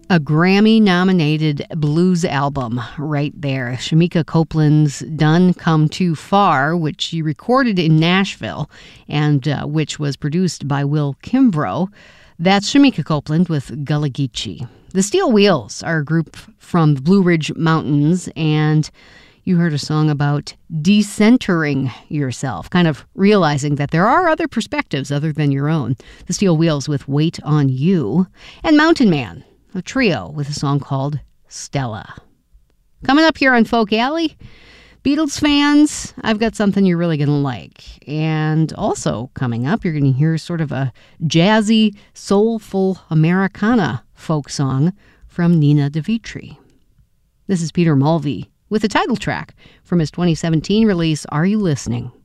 A Grammy-nominated blues album right there. Shemekia Copeland's Done Come Too Far, which she recorded in Nashville and which was produced by Will Kimbrough. That's Shemekia Copeland with Gullah Geechee. The Steel Wheels are a group from the Blue Ridge Mountains, and you heard a song about decentering yourself, kind of realizing that there are other perspectives other than your own. The Steel Wheels with Wait on You, and Mountain Man, a trio with a song called Stella. Coming up here on Folk Alley, Beatles fans, I've got something you're really going to like. And also coming up, you're going to hear sort of a jazzy, soulful Americana folk song from Nina DeVitri. This is Peter Mulvey with the title track from his 2017 release, Are You Listening?